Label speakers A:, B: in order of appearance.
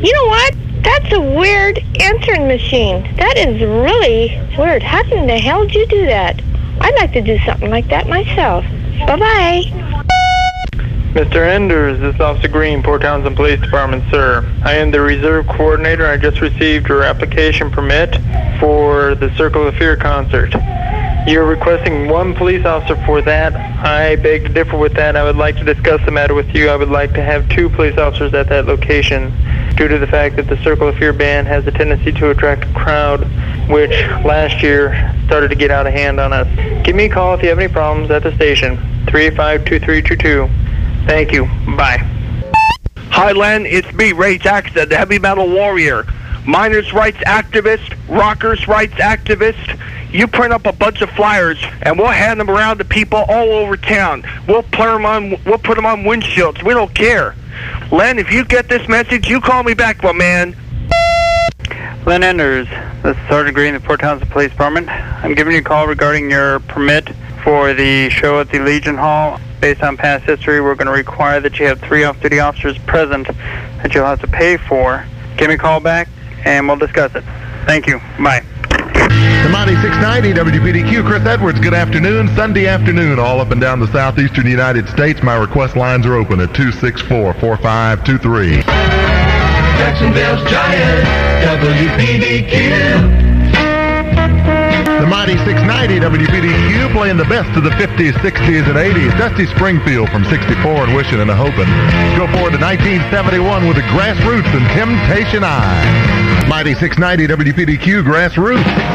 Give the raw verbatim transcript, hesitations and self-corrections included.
A: You know what? That's a weird answering machine. That is really weird. How in the hell did you do that? I'd like to do something like that myself. Bye-bye.
B: Mister Enders, this is Officer Green, Port Townsend Police Department, sir. I am the reserve coordinator. I just received your application permit for the Circle of Fear concert. You're requesting one police officer for that. I beg to differ with that. I would like to discuss the matter with you. I would like to have two police officers at that location due to the fact that the Circle of Fear band has a tendency to attract a crowd, which last year started to get out of hand on us. Give me a call if you have any problems at the station, three eight five, two three two two. Thank you. Bye.
C: Hi, Len. It's me, Ray Jackson, the heavy metal warrior, miners' rights activist, rockers' rights activist. You print up a bunch of flyers, and we'll hand them around to people all over town. We'll put them on, we'll put them on windshields. We don't care. Len, if you get this message, you call me back, my man.
D: Len Enders, this is Sergeant Green, the Port Townsend Police Department. I'm giving you a call regarding your permit for the show at the Legion Hall. Based on past history, we're going to require that you have three off-duty officers present that you'll have to pay for. Give me a call back, and we'll discuss it. Thank you. Bye.
E: The Mighty six ninety W P D Q, Chris Edwards, good afternoon. Sunday afternoon, all up and down the southeastern United States. My request lines are open at two six four, four five two three.
F: Jacksonville's Giant, W P D Q.
E: The Mighty six ninety W P D Q playing the best of the fifties, sixties, and eighties. Dusty Springfield from sixty-four and Wishing and a Hoping. Go forward to nineteen seventy-one with the Grassroots and Temptation Eye. Mighty six ninety W P D Q, Grassroots.